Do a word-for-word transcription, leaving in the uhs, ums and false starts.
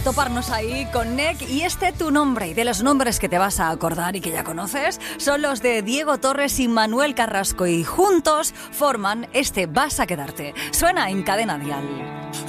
toparnos ahí con N E C y este Tu Nombre. Y de los nombres que te vas a acordar y que ya conoces son los de Diego Torres y Manuel Carrasco, y juntos forman este Vas a quedarte. Suena en Cadena Dial.